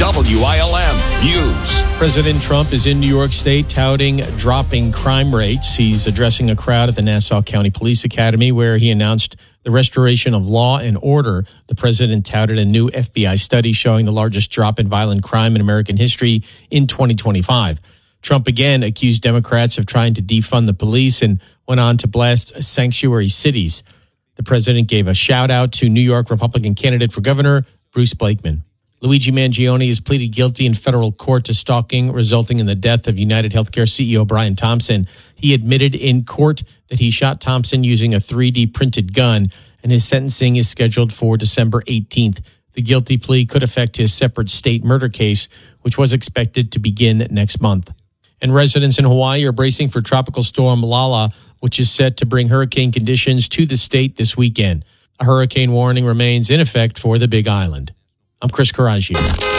WILM News. President Trump is in New York State touting dropping crime rates. He's addressing a crowd at the Nassau County Police Academy where he announced the restoration of law and order. The president touted a new FBI study showing the largest drop in violent crime in American history in 2025. Trump again accused Democrats of trying to defund the police and went on to blast sanctuary cities. The president gave a shout out to New York Republican candidate for governor, Bruce Blakeman. Luigi Mangione has pleaded guilty in federal court to stalking, resulting in the death of United Healthcare CEO Brian Thompson. He admitted in court that he shot Thompson using a 3D printed gun, and his sentencing is scheduled for December 18th. The guilty plea could affect his separate state murder case, which was expected to begin next month. And residents in Hawaii are bracing for Tropical Storm Lala, which is set to bring hurricane conditions to the state this weekend. A hurricane warning remains in effect for the Big Island. I'm Chris Karaji.